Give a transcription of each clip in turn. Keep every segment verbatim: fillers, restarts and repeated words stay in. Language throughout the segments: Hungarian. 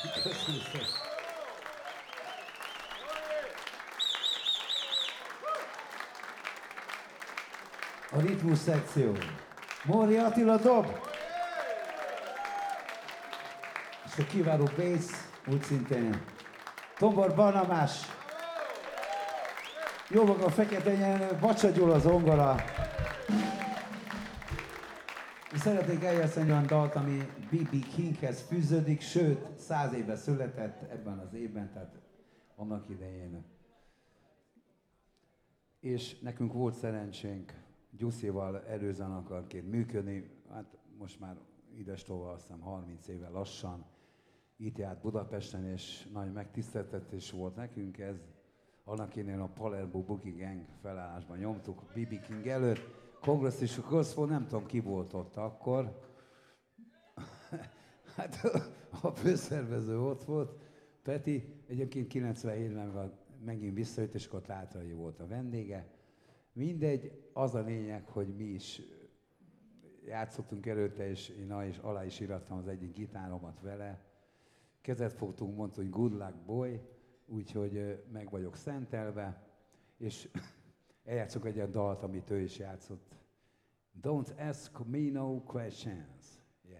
Köszönöm szépen. A ritmus szekció. Móri Attila dob. És a kiváló bass, úgy szintén. Tombor Barnabás. Jó maga a fekete nyelő, Bacsa Gyula zongora. És szeretnék eljátszani olyan dalt, ami bé bé Kinghez fűződik, sőt, száz éve született ebben az évben, tehát annak idején. És nekünk volt szerencsénk Gyuszival erőzenekarként működni, hát most már idestova azt hiszem harminc éve lassan. Itt járt Budapesten, és nagy megtiszteltetés volt nekünk ez. Annak idején a Palermo Boogie Gang felállásban nyomtuk bé bé King előtt. Kongresszus Gospel, nem tudom ki volt ott akkor. Hát a főszervező ott volt, Peti, egyébként kilencvenhétben megint visszajött, és akkor Tátrai volt a vendége. Mindegy, az a lényeg, hogy mi is játszottunk előtte, és én is, alá is irattam az egyik gitáromat vele. Kezet fogtunk, mondta, hogy good luck boy, úgyhogy meg vagyok szentelve, és eljátszok egy olyan dalt, amit ő is játszott. Don't ask me no questions. Yeah.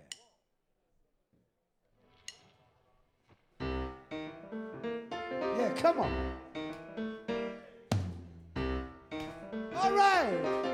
Yeah, come on. All right.